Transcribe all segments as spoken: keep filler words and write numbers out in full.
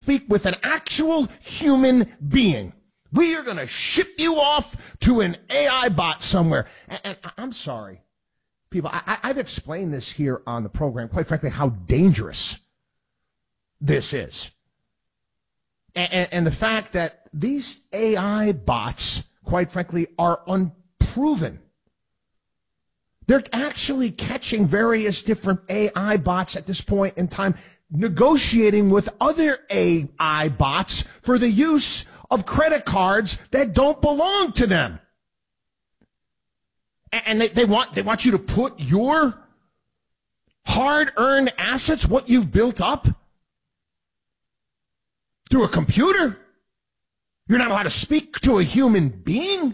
speak with an actual human being. We are going to ship you off to an A I bot somewhere. And, and I'm sorry, people, I, I've explained this here on the program, quite frankly, how dangerous this is. And, and, and the fact that these A I bots, quite frankly, are unproven. They're actually catching various different A I bots at this point in time, negotiating with other A I bots for the use of credit cards that don't belong to them. And they, they want they want you to put your hard-earned assets, what you've built up, through a computer. You're not allowed to speak to a human being.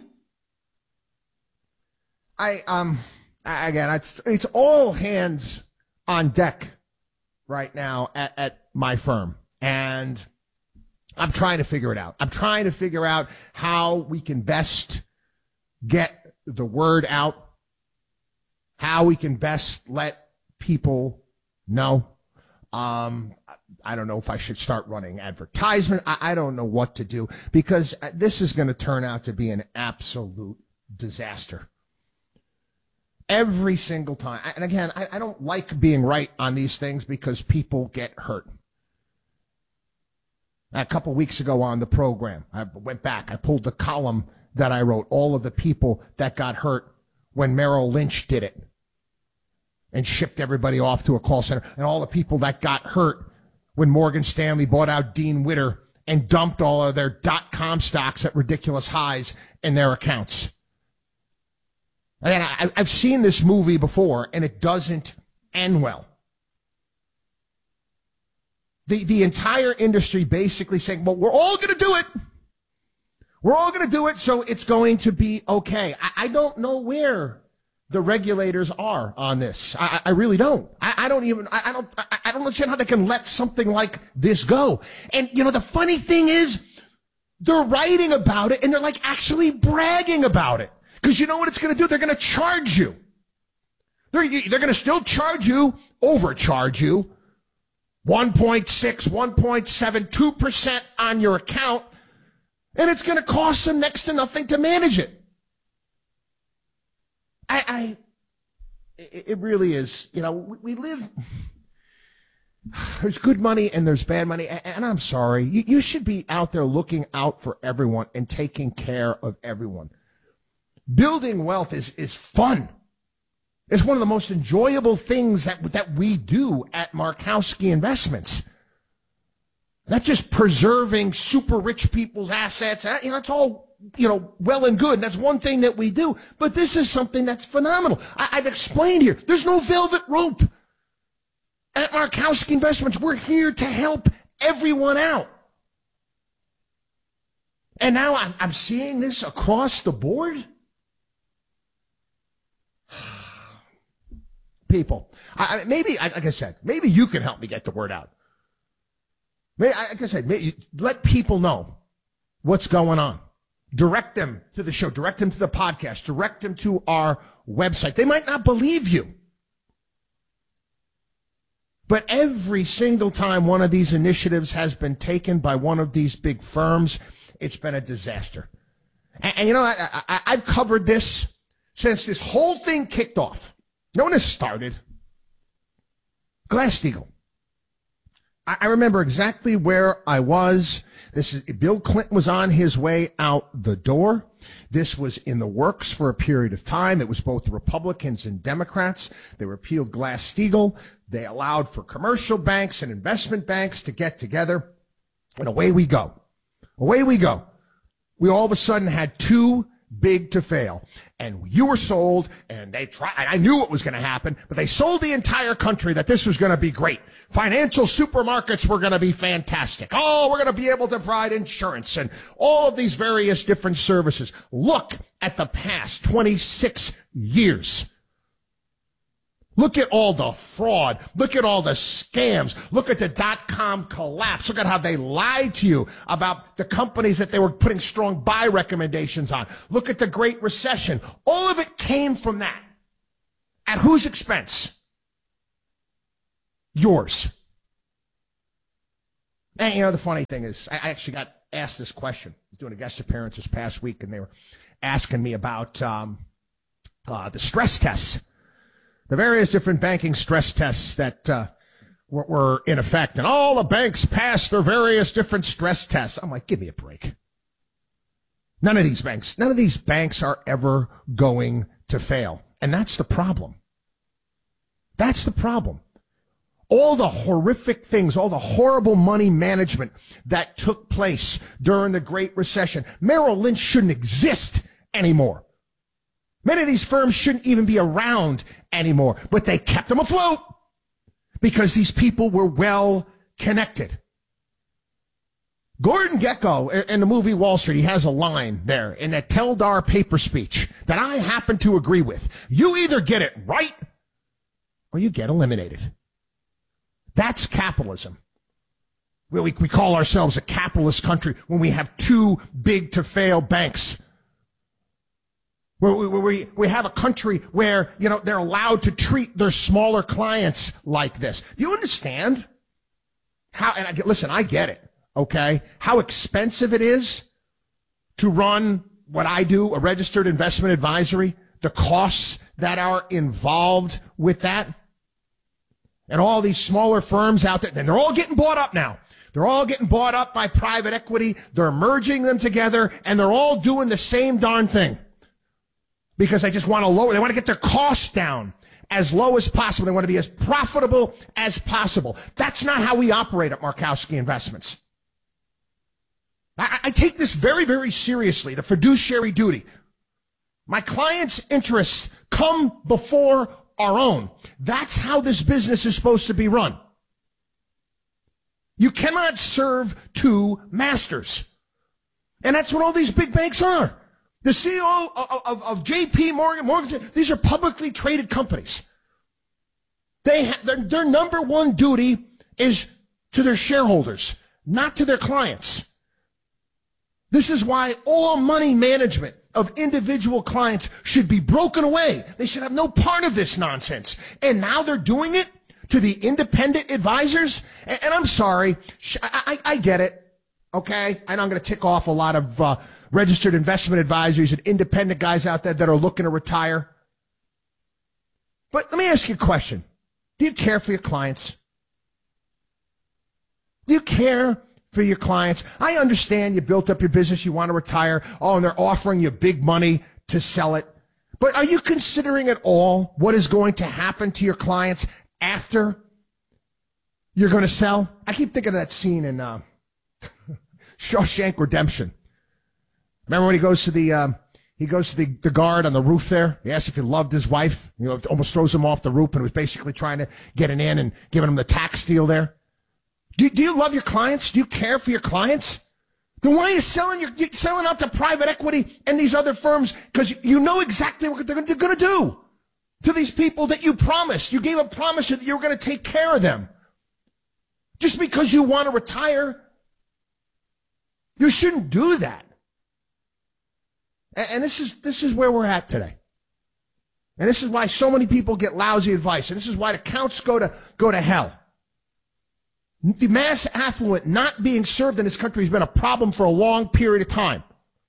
I um again, it's it's all hands on deck right now at, at my firm, and I'm trying to figure it out. I'm trying to figure out how we can best get the word out, how we can best let people know. Um, I don't know if I should start running advertisement. I, I don't know what to do, because this is going to turn out to be an absolute disaster. Every single time. And again, I, I don't like being right on these things because people get hurt. A couple weeks ago on the program, I went back, I pulled the column that I wrote, all of the people that got hurt when Merrill Lynch did it and shipped everybody off to a call center, and all the people that got hurt when Morgan Stanley bought out Dean Witter and dumped all of their dot-com stocks at ridiculous highs in their accounts. And I, I've seen this movie before, and it doesn't end well. The, the entire industry basically saying, well, we're all going to do it. We're all going to do it, so it's going to be okay. I, I don't know where the regulators are on this. I, I really don't. I, I don't even, I, I don't, I, I don't understand how they can let something like this go. And, you know, the funny thing is, they're writing about it, and they're like actually bragging about it. Because you know what it's going to do? They're going to charge you. They're, they're going to still charge you, overcharge you, one point six, one point seven, two percent on your account, and it's going to cost them next to nothing to manage it. I, I it really is, you know, we, we live, there's good money and there's bad money, and, and I'm sorry, you, you should be out there looking out for everyone and taking care of everyone. Building wealth is, is fun. It's one of the most enjoyable things that, that we do at Markowski Investments. Not just preserving super rich people's assets. You know, it's all, you know, well and good. And that's one thing that we do. But this is something that's phenomenal. I, I've explained here. There's no velvet rope. At Markowski Investments, we're here to help everyone out. And now I'm, I'm seeing this across the board. People, I, maybe, like I said, maybe you can help me get the word out. Maybe, like I said, maybe, let people know what's going on. Direct them to the show. Direct them to the podcast. Direct them to our website. They might not believe you. But every single time one of these initiatives has been taken by one of these big firms, it's been a disaster. And, and you know, I, I, I've covered this since this whole thing kicked off. No one has started. Glass-Steagall. I, I remember exactly where I was. This is Bill Clinton was on his way out the door. This was in the works for a period of time. It was both the Republicans and Democrats. They repealed Glass-Steagall. They allowed for commercial banks and investment banks to get together. And away we go. Away we go. We all of a sudden had two big to fail. And you were sold, and they tried. I knew what was going to happen, but they sold the entire country that this was going to be great. Financial supermarkets were going to be fantastic. Oh, we're going to be able to provide insurance and all of these various different services. Look at the past twenty-six years. Look at all the fraud. Look at all the scams. Look at the dot-com collapse. Look at how they lied to you about the companies that they were putting strong buy recommendations on. Look at the Great Recession. All of it came from that. At whose expense? Yours. And, you know, the funny thing is, I actually got asked this question. I was doing a guest appearance this past week, and they were asking me about um, uh, the stress tests, the various different banking stress tests that uh, were, were in effect. And all the banks passed their various different stress tests. I'm like, give me a break. None of these banks, none of these banks are ever going to fail. And that's the problem. That's the problem. All the horrific things, all the horrible money management that took place during the Great Recession. Merrill Lynch shouldn't exist anymore. Many of these firms shouldn't even be around anymore, but they kept them afloat because these people were well connected. Gordon Gekko in the movie Wall Street, he has a line there in that Teldar paper speech that I happen to agree with. You either get it right or you get eliminated. That's capitalism. We, we, we call ourselves a capitalist country when we have two big to fail banks. Where we, we, we have a country where, you know, they're allowed to treat their smaller clients like this. Do you understand how, and I get, listen, I get it, okay, how expensive it is to run what I do, a registered investment advisory, the costs that are involved with that. And all these smaller firms out there, and they're all getting bought up now. They're all getting bought up by private equity. They're merging them together, and they're all doing the same darn thing. Because they just want to lower, they want to get their costs down as low as possible. They want to be as profitable as possible. That's not how we operate at Markowski Investments. I, I take this very, very seriously, the fiduciary duty. My clients' interests come before our own. That's how this business is supposed to be run. You cannot serve two masters. And that's what all these big banks are. The C E O of, of, of J P Morgan, Morgan, these are publicly traded companies. They ha- their, their number one duty is to their shareholders, not to their clients. This is why all money management of individual clients should be broken away. They should have no part of this nonsense. And now they're doing it to the independent advisors. And, and I'm sorry, I, I, I get it, okay? And I'm going to tick off a lot of uh, registered investment advisors and independent guys out there that are looking to retire. But let me ask you a question. Do you care for your clients? Do you care for your clients? I understand you built up your business, you want to retire. Oh, and they're offering you big money to sell it. But are you considering at all what is going to happen to your clients after you're going to sell? I keep thinking of that scene in uh, Shawshank Redemption. Remember when he goes to the um, he goes to the, the guard on the roof there? He asks if he loved his wife. You know, almost throws him off the roof and was basically trying to get an in and giving him the tax deal there. Do, do you love your clients? Do you care for your clients? Then why are you selling your you're selling out to private equity and these other firms? Because you know exactly what they're going to do to these people that you promised. You gave a promise that you were going to take care of them. Just because you want to retire, you shouldn't do that. And, and this is this is where we're at today. And this is why so many people get lousy advice. And this is why the counts go to go to hell. The mass affluent not being served in this country has been a problem for a long period of time.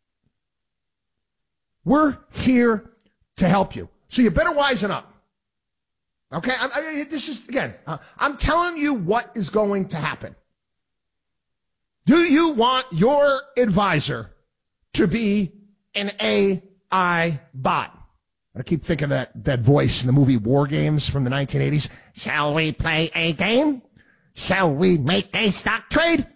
We're here to help you. So you better wisen up. Okay? I, I, this is, again, uh, I'm telling you what is going to happen. Do you want your advisor to be an A I bot? I keep thinking of that, that voice in the movie War Games from the nineteen eighties. Shall we play a game? Shall we make a stock trade?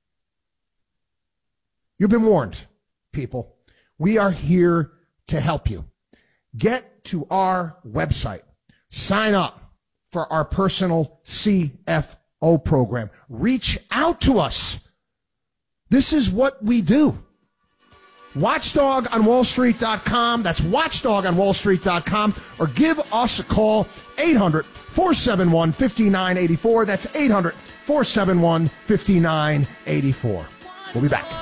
You've been warned, people. We are here to help you. Get to our website. Sign up for our personal C F O program. Reach out to us. This is what we do. watchdog on wall street dot com. That's watchdog on wall street dot com. Or give us a call, eight hundred, four seven one, five nine eight four. That's eight hundred, four seven one, five nine eight four. We'll be back.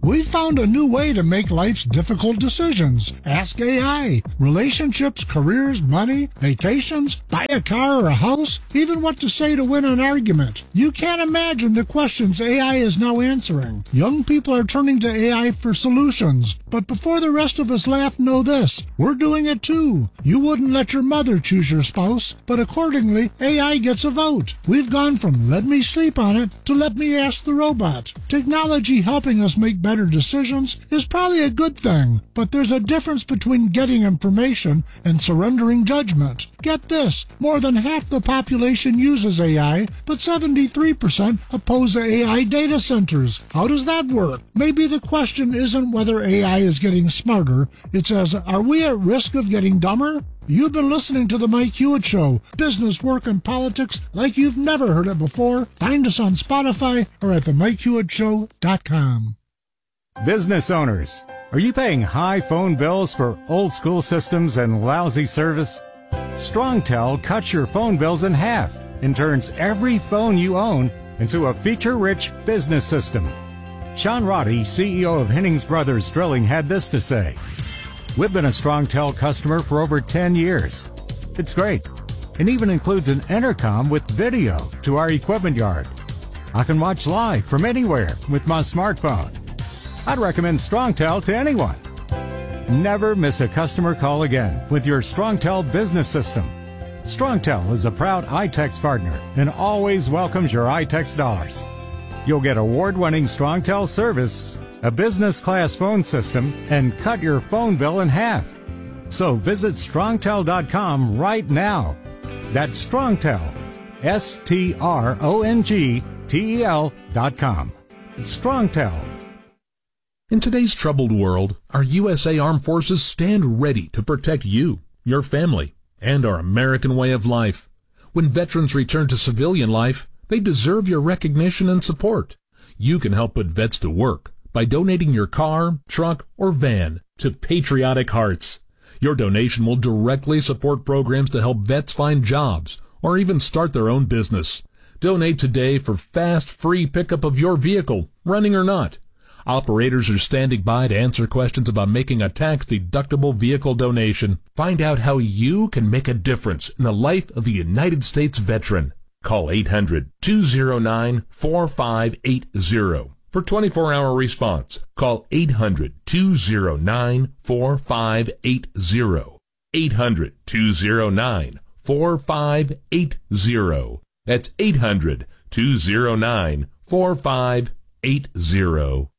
We've found a new way to make life's difficult decisions. Ask A I. Relationships, careers, money, vacations, buy a car or a house, even what to say to win an argument. You can't imagine the questions A I is now answering. Young people are turning to A I for solutions. But before the rest of us laugh, know this. We're doing it too. You wouldn't let your mother choose your spouse, but accordingly, A I gets a vote. We've gone from let me sleep on it to let me ask the robot. Technology helping us make better decisions is probably a good thing, but there's a difference between getting information and surrendering judgment. Get this, more than half the population uses A I, but seventy-three percent oppose A I data centers. How does that work? Maybe the question isn't whether A I is getting smarter, it's as, are we at risk of getting dumber? You've been listening to The Mike Hewitt Show, business, work, and politics like you've never heard it before. Find us on Spotify or at the mike hewitt show dot com. Business owners, are you paying high phone bills for old-school systems and lousy service? StrongTel cuts your phone bills in half and turns every phone you own into a feature-rich business system. Sean Roddy, C E O of Hennings Brothers Drilling, had this to say. We've been a StrongTel customer for over ten years. It's great. It even includes an intercom with video to our equipment yard. I can watch live from anywhere with my smartphone. I'd recommend StrongTel to anyone. Never miss a customer call again with your StrongTel business system. StrongTel is a proud iTex partner and always welcomes your iTex dollars. You'll get award-winning StrongTel service, a business-class phone system, and cut your phone bill in half. So visit strongtel dot com right now. That's StrongTel, S T R O N G T E L dot com. StrongTel. In today's troubled world, our U S A Armed Forces stand ready to protect you, your family, and our American way of life. When veterans return to civilian life, they deserve your recognition and support. You can help put vets to work by donating your car, truck, or van to Patriotic Hearts. Your donation will directly support programs to help vets find jobs or even start their own business. Donate today for fast, free pickup of your vehicle, running or not. Operators are standing by to answer questions about making a tax-deductible vehicle donation. Find out how you can make a difference in the life of a United States veteran. Call eight hundred, two oh nine, four five eight oh. For twenty-four hour response, call eight hundred, two oh nine, four five eight oh. eight hundred, two oh nine, four five eight oh. That's eight hundred, two oh nine, four five eight oh.